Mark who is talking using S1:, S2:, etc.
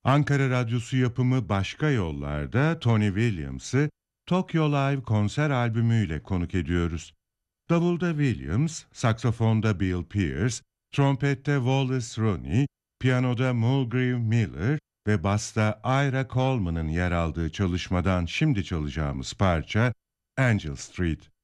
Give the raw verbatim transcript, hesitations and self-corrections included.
S1: Ankara Radyosu yapımı Başka Yollar'da Tony Williams'ı Tokyo Live konser albümüyle konuk ediyoruz. Davulda Williams, saksafonda Bill Pierce, trompette Wallace Roney, piyanoda Mulgrew Miller ve basta Ira Coleman'ın yer aldığı çalışmadan şimdi çalacağımız parça Angel Street.